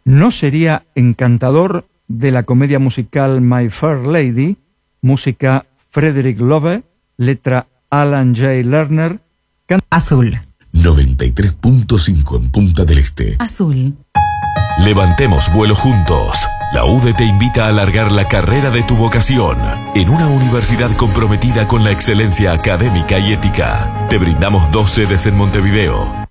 ¿No sería encantador de la comedia musical My Fair Lady, música Frederick Loewe, letra Alan J. Lerner? Azul. 93.5 en Punta del Este. Azul. Levantemos vuelo juntos. La UDE te invita a alargar la carrera de tu vocación en una universidad comprometida con la excelencia académica y ética. Te brindamos 2 sedes en Montevideo,